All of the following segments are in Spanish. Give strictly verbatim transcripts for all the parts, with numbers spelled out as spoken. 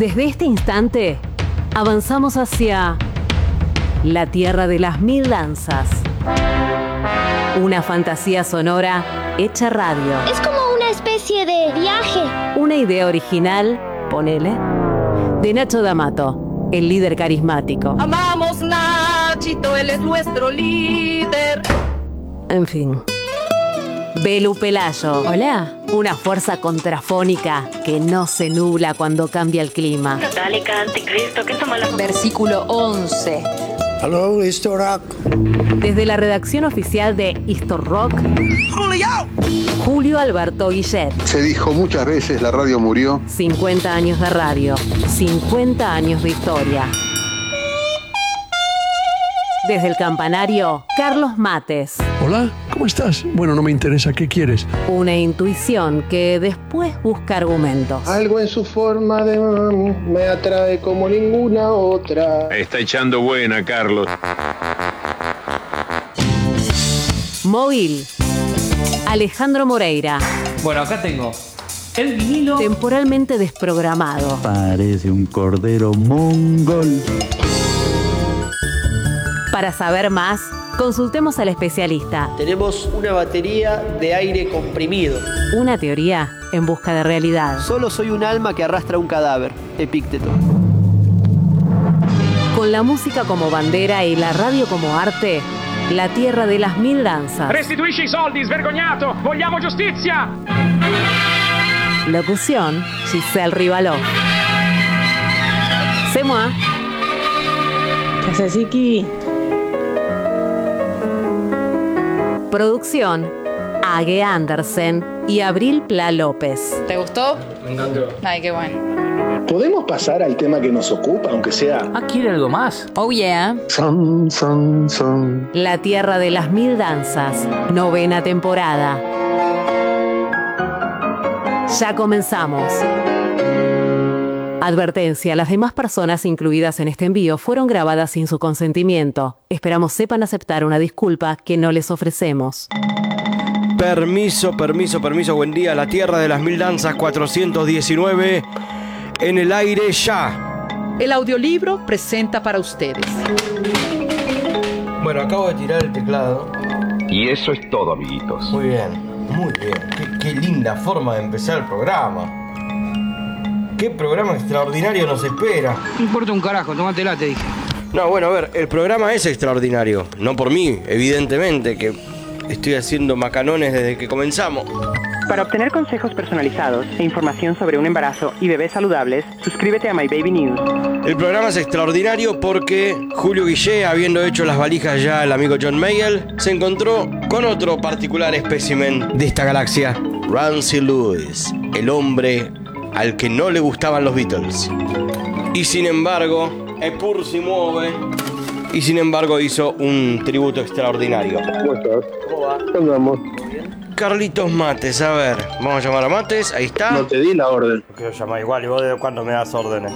Desde este instante, avanzamos hacia la tierra de las mil danzas. Una fantasía sonora hecha radio. Es como una especie de viaje. Una idea original, ponele, de Nacho D'Amato, el líder carismático. Amamos Nachito, él es nuestro líder. En fin. Belu Pelayo. Hola. Una fuerza contrafónica que no se nubla cuando cambia el clima. Católica, anticristo, ¿qué toma la... Versículo once. Hello, Histo Rock. Desde la redacción oficial de Histo Rock, Julio. Julio Alberto Guillet. Se dijo muchas veces, la radio murió. cincuenta años de radio, cincuenta años de historia. Desde el campanario, Carlos Mates. Hola, ¿cómo estás? Bueno, no me interesa, ¿qué quieres? Una intuición que después busca argumentos. Algo en su forma de mami me atrae como ninguna otra. Está echando buena, Carlos. Móvil. Alejandro Moreira. Bueno, acá tengo el vinilo. Temporalmente desprogramado. Parece un cordero mongol. Para saber más, consultemos al especialista. Tenemos una batería de aire comprimido. Una teoría en busca de realidad. Solo soy un alma que arrastra un cadáver. Epícteto. Con la música como bandera y la radio como arte, la tierra de las mil danzas. Restituisci i soldi, svergognato! Vogliamo giustizia! Locución, Giselle Rivaló. C'est moi. Casasiki. Producción, Age Andersen y Abril Pla López. ¿Te gustó? Me encantó. Ay, qué bueno. ¿Podemos pasar al tema que nos ocupa, aunque sea? Ah, ¿quiere algo más? Oh, yeah. Son, son, son. La tierra de las mil danzas, novena temporada. Ya comenzamos. Advertencia, las demás personas incluidas en este envío fueron grabadas sin su consentimiento. Esperamos sepan aceptar una disculpa que no les ofrecemos. Permiso, permiso, permiso, buen día. La tierra de las mil danzas cuatrocientos diecinueve en el aire ya. El audiolibro presenta para ustedes. Bueno, acabo de tirar el teclado. Y eso es todo, amiguitos. Muy bien, muy bien. Qué, qué linda forma de empezar el programa. ¿Qué programa extraordinario nos espera? No importa un carajo, tómatela, te dije. No, bueno, a ver, el programa es extraordinario. No por mí, evidentemente, que estoy haciendo macanones desde que comenzamos. Para obtener consejos personalizados e información sobre un embarazo y bebés saludables, suscríbete a My Baby News. El programa es extraordinario porque Julio Guillé, habiendo hecho las valijas ya el amigo John Mayall, se encontró con otro particular espécimen de esta galaxia, Ramsey Lewis, el hombre al que no le gustaban los Beatles. Y sin embargo, es pur si mueve. Y sin embargo hizo un tributo extraordinario. ¿Cómo estás? ¿Cómo va? ¿Qué andamos? Carlitos Mates, a ver, vamos a llamar a Mates, ahí está. No te di la orden. ¿Por qué lo llamás igual? ¿Y vos de cuándo me das órdenes?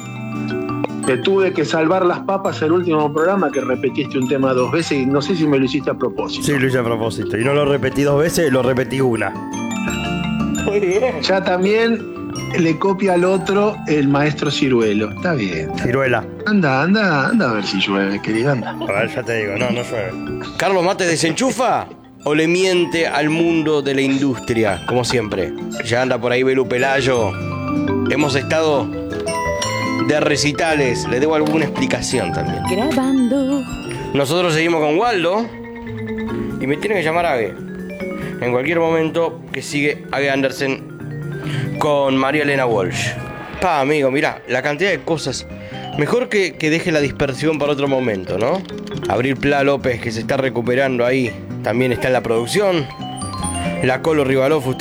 Te tuve que salvar las papas el último programa que repetiste un tema dos veces y no sé si me lo hiciste a propósito. Sí, lo hice a propósito. Y no lo repetí dos veces, lo repetí una. Muy bien. Ya también le copia al otro el maestro Ciruelo. Está bien. Ciruela. Anda, anda, anda a ver si llueve, querido, anda. A ver, ya te digo, no, no llueve. ¿Carlos Mates desenchufa o le miente al mundo de la industria, como siempre? Ya anda por ahí Belu Pelayo. Hemos estado de recitales. Le debo alguna explicación también. Grabando. Nosotros seguimos con Waldo y me tiene que llamar Age. En cualquier momento que sigue Age Andersen con María Elena Walsh. Pa, amigo, mirá, la cantidad de cosas. Mejor que, que deje la dispersión para otro momento, ¿no? Abril Pla López, que se está recuperando ahí, también está en la producción. La Colo Rivalov,